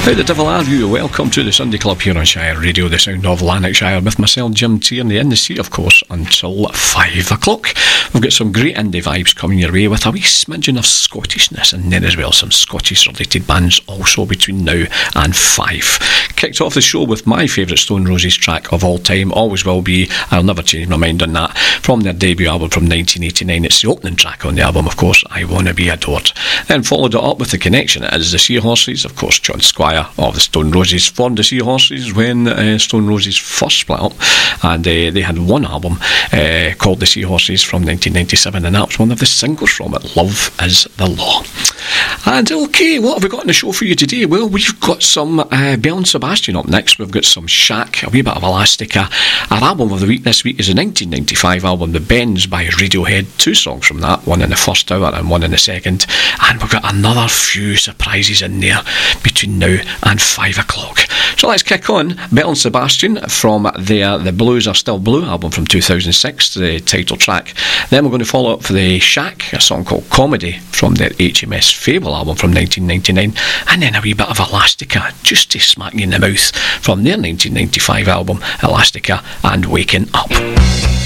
How the devil are you? Welcome to the Sunday Club here on Shire Radio, the sound of Lanarkshire, with myself, Jim Tierney, in the seat, of course, until 5 o'clock. We've got some great indie vibes coming your way with a wee smidgen of Scottishness, and then as well some Scottish-related bands also between now and 5. Kicked off the show with my favourite Stone Roses track of all time, always will be, I'll never change my mind on that, from their debut album from 1989. It's the opening track on the album, of course, I Wanna Be Adored. Then followed it up with The Connection as the Seahorses. Of course, John Squire of the Stone Roses formed the Seahorses when Stone Roses first split up, and they had one album called The Seahorses from 1997, and that was one of the singles from it, Love Is the Law. And okay, what have we got in the show for you today? Well, we've got some Belle and Sebastian up next. We've got some Shaq, a wee bit of Elastica. Our album of the week this week is a 1995 album, The Bends by Radiohead. 2 songs from that, one in the first hour and one in the second. And we've got another few surprises in there between now and 5 o'clock. So let's kick on. Belle and Sebastian from their The Blues Are Still Blue album from 2006, the title track. Then we're going to follow up for the Shaq, a song called Comedy from their HMS Fable album from 1999, and then a wee bit of Elastica, just to smack you in the mouth, from their 1995 album Elastica and Waking Up.